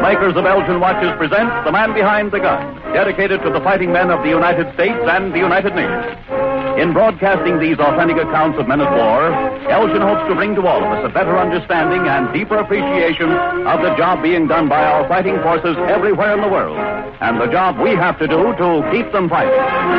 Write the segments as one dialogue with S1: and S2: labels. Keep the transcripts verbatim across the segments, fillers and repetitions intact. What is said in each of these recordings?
S1: makers of Elgin watches present The Man Behind the Gun, dedicated to the fighting men of the United States and the United Nations. In broadcasting these authentic accounts of men at war, Elgin hopes to bring to all of us a better understanding and deeper appreciation of the job being done by our fighting forces everywhere in the world, and the job we have to do to keep them fighting.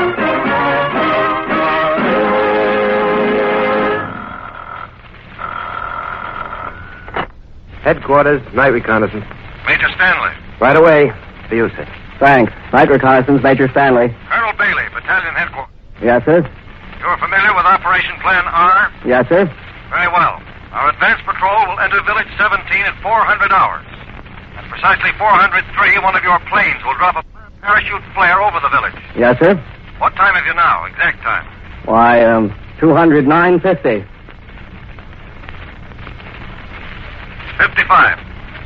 S2: Headquarters, night reconnaissance.
S3: Major Stanley.
S2: Right away. To you, sir.
S4: Thanks. Night reconnaissance, Major Stanley.
S3: Colonel Bailey, Battalion Headquarters.
S4: Yes, sir?
S3: You're familiar with Operation Plan R?
S4: Yes, sir.
S3: Very well. Our advance patrol will enter Village seventeen at four hundred hours. At precisely four hundred three, one of your planes will drop a parachute flare over the village.
S4: Yes, sir?
S3: What time have you now? Exact time.
S4: Why, um, two oh nine fifty.
S3: fifty-five.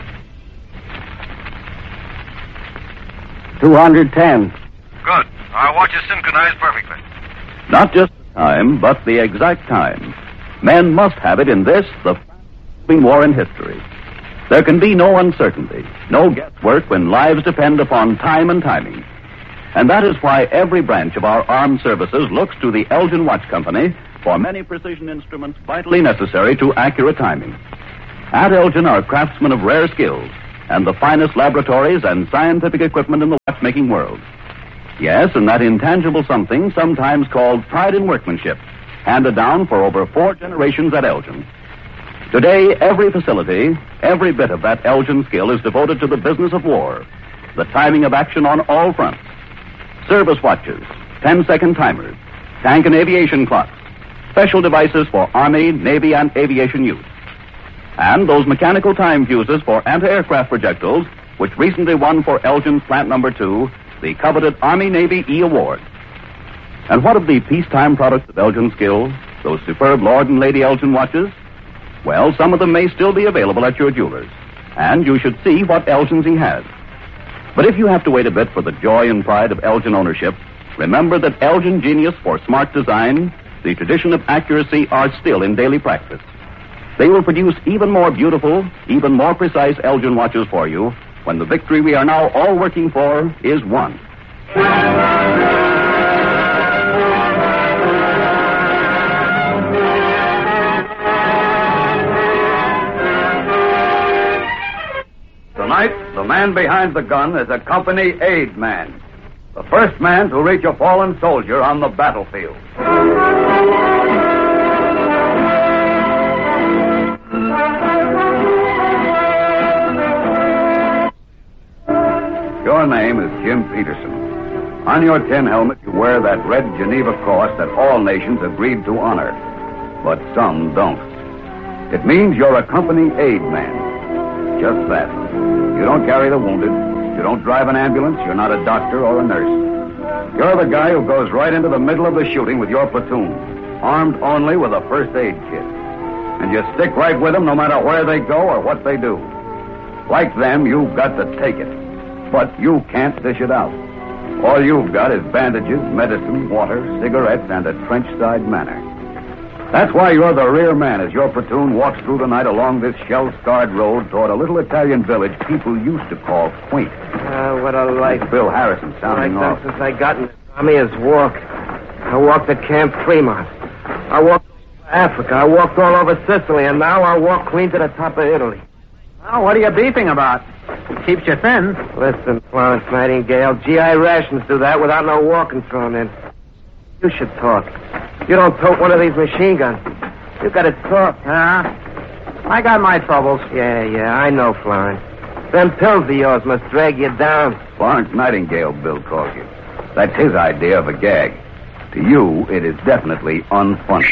S4: two ten.
S3: Good. Our watch is synchronized perfectly.
S1: Not just the time, but the exact time. Men must have it in this, the fastest war in history. There can be no uncertainty, no guesswork when lives depend upon time and timing. And that is why every branch of our armed services looks to the Elgin Watch Company for many precision instruments vitally necessary to accurate timing. At Elgin are craftsmen of rare skills and the finest laboratories and scientific equipment in the watchmaking world. Yes, and that intangible something sometimes called pride in workmanship, handed down for over four generations at Elgin. Today, every facility, every bit of that Elgin skill is devoted to the business of war, the timing of action on all fronts. Service watches, ten-second timers, tank and aviation clocks, special devices for Army, Navy, and aviation use. And those mechanical time fuses for anti-aircraft projectiles, which recently won for Elgin's Plant Number Two the coveted Army-Navy E Award. And what of the peacetime products of Elgin skill, those superb Lord and Lady Elgin watches? Well, some of them may still be available at your jeweler's, and you should see what Elgin's he has. But if you have to wait a bit for the joy and pride of Elgin ownership, remember that Elgin genius for smart design, the tradition of accuracy are still in daily practice. They will produce even more beautiful, even more precise Elgin watches for you when the victory we are now all working for is won.
S5: Tonight, the man behind the gun is a company aid man. The first man to reach a fallen soldier on the battlefield. Your name is Jim Peterson. On your tin helmet, you wear that red Geneva cross that all nations agreed to honor. But some don't. It means you're a company aid man. Just that. You don't carry the wounded. You don't drive an ambulance. You're not a doctor or a nurse. You're the guy who goes right into the middle of the shooting with your platoon, armed only with a first aid kit. And you stick right with them no matter where they go or what they do. Like them, you've got to take it. But you can't dish it out. All you've got is bandages, medicine, water, cigarettes, and a trench-side manner. That's why you're the rear man as your platoon walks through the night along this shell-scarred road toward a little Italian village people used to call quaint.
S2: Ah, uh, what a life.
S5: Bill Harrison sounding
S2: I've done
S5: off.
S2: since I got in the Army is walk. I walked at Camp Fremont. I walked Africa. I walked all over Sicily, and now I walk clean to the top of Italy.
S4: Well, what are you beefing about? It keeps you thin.
S2: Listen, Florence Nightingale, G I rations do that without no walking thrown in. You should talk. You don't tote one of these machine guns. You got to talk.
S4: Yeah? I got my troubles.
S2: Yeah, yeah, I know, Florence. Them pills of yours must drag you down.
S5: Florence Nightingale, Bill calls you. That's his idea of a gag. To you, it is definitely unfunny.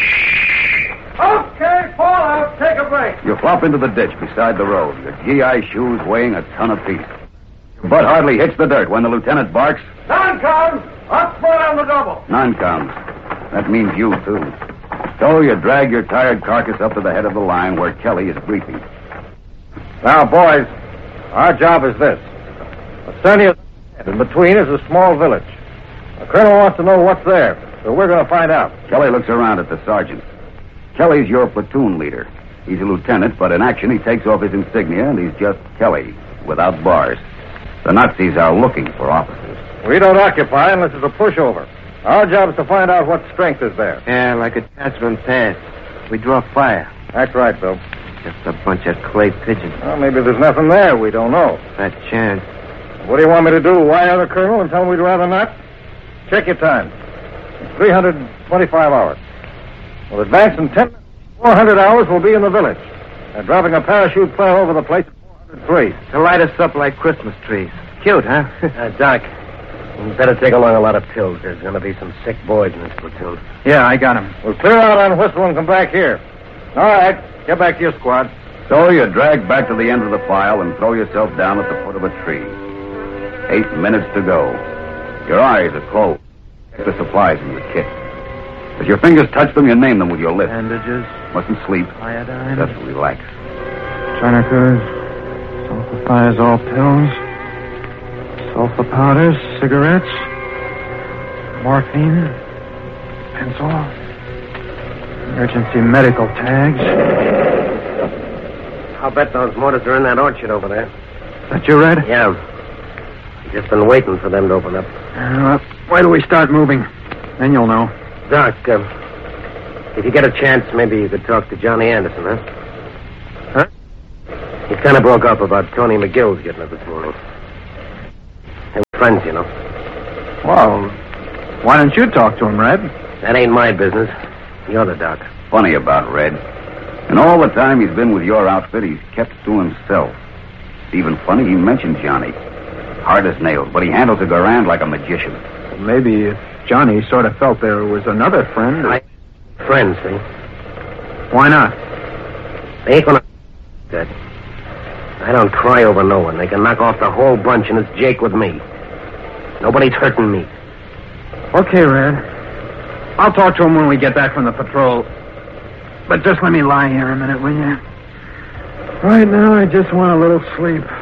S4: Okay, fall out. Take a break.
S5: You flop into the ditch beside the road, your G I shoes weighing a ton apiece. Your butt hardly hits the dirt when the lieutenant barks.
S4: Non-coms, up front on the double.
S5: Non-coms. That means you, too. So you drag your tired carcass up to the head of the line where Kelly is briefing.
S6: Now, boys, our job is this. Vicinity is in between is a small village. The colonel wants to know what's there, so we're going to find out.
S5: Kelly looks around at the sergeant. Kelly's your platoon leader. He's a lieutenant, but in action he takes off his insignia, and he's just Kelly. without bars. The Nazis are looking for officers.
S6: We don't occupy unless it's a pushover. Our job is to find out what strength is there.
S2: Yeah, like a Chatsman Pass. We draw fire.
S6: That's right, Bill.
S2: Just a bunch of clay pigeons.
S6: Well, maybe there's nothing there. We don't know.
S2: That chance.
S6: What do you want me to do? Wire the colonel and tell him we'd rather not? Check your time. three hundred twenty-five hours. We'll advance in ten minutes. four hundred hours we'll be in the village. They're dropping a parachute flare over the place at four hundred three.
S2: To light us up like Christmas trees. Cute, huh?
S7: uh, Doc, you better take along a lot of pills. There's going to be some sick boys in this platoon.
S4: Yeah, I got him.
S6: We'll clear out on Whistle and come back here. All right. Get back to your squad.
S5: So you drag back to the end of the file and throw yourself down at the foot of a tree. Eight minutes to go. Your eyes are closed. Check the supplies in the kit. As your fingers touch them, you name them with your lips.
S4: Bandages,
S5: Mustn't sleep.
S4: iodine,
S5: Just relax.
S4: tourniquets, sulfathiazole pills, sulfa powders, cigarettes, morphine, pencil, emergency medical tags.
S7: I'll bet those mortars are in that orchard over there.
S4: That you, Red?
S7: Yeah. Just been waiting for them to open up.
S4: Uh, wait till we start moving. Then you'll know.
S7: Doc, uh, if you get a chance, maybe you could talk to Johnny Anderson, huh?
S4: Huh?
S7: He kind of broke up about Tony McGill's getting up this morning. They were friends, you know.
S4: Well, why don't you talk to him, Red?
S7: That ain't my business. You're the doc.
S5: Funny about Red. And all the time he's been with your outfit, he's kept to himself. It's even funny he mentioned Johnny. Hard as nails, but he handles a Garand like a magician.
S4: Maybe if Johnny sort of felt there was another friend. Or...
S7: I... Friends, see?
S4: Why not?
S7: They ain't gonna... that. I don't cry over no one. They can knock off the whole bunch, and it's Jake with me. Nobody's hurting me.
S4: Okay, Red. I'll talk to him when we get back from the patrol. But just let me lie here a minute, will you? Right now, I just want a little sleep.